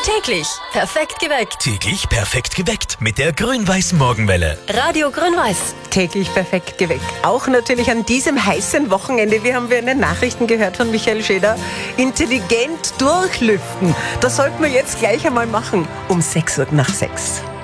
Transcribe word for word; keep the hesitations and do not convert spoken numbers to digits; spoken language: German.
Täglich perfekt geweckt. Täglich perfekt geweckt mit der Grün-Weiß Morgenwelle. Radio Grün-Weiß. Täglich perfekt geweckt. Auch natürlich an diesem heißen Wochenende. Wir haben wir in den Nachrichten gehört von Michael Scheder. Intelligent durchlüften. Das sollten wir jetzt gleich einmal machen. Um sechs Uhr nach sechs.